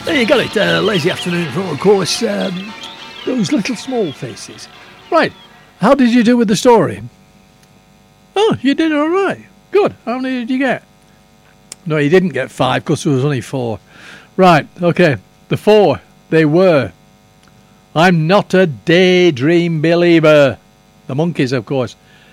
There you got it. Lazy afternoon from, of course, those little small faces. Right. How did you do with the story? Oh, you did all right. Good. How many did you get? No, you didn't get 5 because there was only 4. Right. Okay. The 4, they were: I'm not a daydream believer. The Monkees, of course.